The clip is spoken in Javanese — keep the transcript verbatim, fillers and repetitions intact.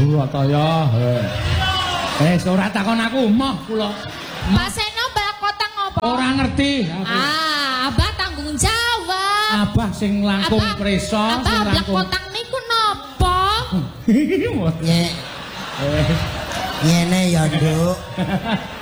Surataya. Eh, ora takon aku, moh kula. Mbak Seno Mbak Kotang apa? Ora ngerti. Ah, Abah tanggung jawab. Abah sing langkung prisa, sing Abah langkung. Kotang niku napa? Nyek. Ngene ya, Nduk.